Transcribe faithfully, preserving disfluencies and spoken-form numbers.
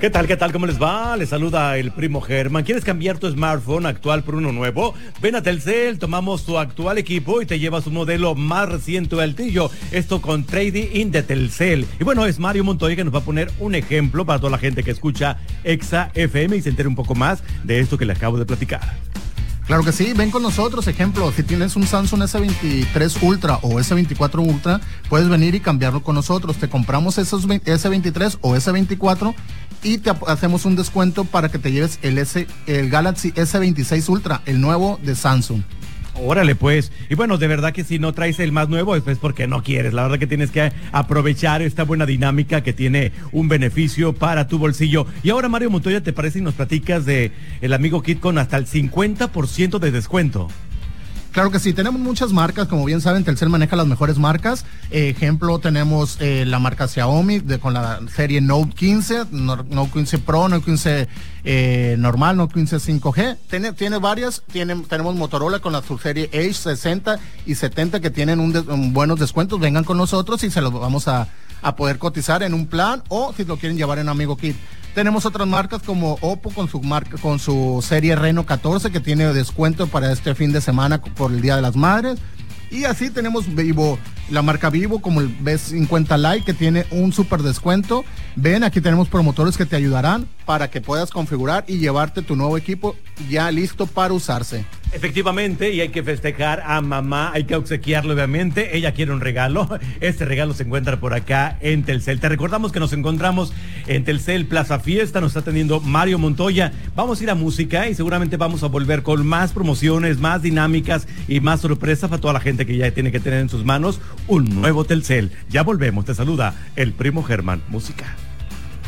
¿Qué tal, qué tal? ¿Cómo les va? Les saluda el primo Germán. ¿Quieres cambiar tu smartphone actual por uno nuevo? Ven a Telcel, tomamos tu actual equipo y te llevas un modelo más reciente o altillo. Esto con Trade-in de Telcel. Y bueno, es Mario Montoya que nos va a poner un ejemplo para toda la gente que escucha Exa F M y se entere un poco más de esto que le acabo de platicar. Claro que sí, ven con nosotros. Ejemplo, si tienes un Samsung ese veintitrés Ultra o ese veinticuatro Ultra, puedes venir y cambiarlo con nosotros. Te compramos esos ese veintitrés o ese veinticuatro y te hacemos un descuento para que te lleves el, S, el Galaxy ese veintiséis Ultra, el nuevo de Samsung. Órale pues, y bueno, de verdad que si no traes el más nuevo es pues porque no quieres, la verdad que tienes que aprovechar esta buena dinámica que tiene un beneficio para tu bolsillo. Y ahora Mario Montoya, ¿te parece y nos platicas de el amigo Kit con hasta el cincuenta por ciento de descuento? Claro que sí, tenemos muchas marcas, como bien saben, Telcel maneja las mejores marcas. Eh, ejemplo, tenemos eh, la marca Xiaomi de, con la serie Note quince, Note quince Pro, Note quince eh, normal, Note quince cinco G. Tiene, tiene varias, tiene, tenemos Motorola con la su serie Edge sesenta y setenta que tienen un, de, un buenos descuentos. Vengan con nosotros y se los vamos a, a poder cotizar en un plan o si lo quieren llevar en Amigo Kit. Tenemos otras marcas como Oppo con su marca, con su serie Reno catorce que tiene descuento para este fin de semana por el Día de las Madres. Y así tenemos Vivo, la marca Vivo como el V cincuenta Lite que tiene un súper descuento. Ven, aquí tenemos promotores que te ayudarán para que puedas configurar y llevarte tu nuevo equipo ya listo para usarse. Efectivamente, y hay que festejar a mamá, hay que obsequiarle obviamente, ella quiere un regalo, este regalo se encuentra por acá en Telcel. Te recordamos que nos encontramos en Telcel Plaza Fiesta, nos está atendiendo Mario Montoya. Vamos a ir a música y seguramente vamos a volver con más promociones, más dinámicas y más sorpresas para toda la gente que ya tiene que tener en sus manos un nuevo Telcel. Ya volvemos, te saluda el primo Germán. Música.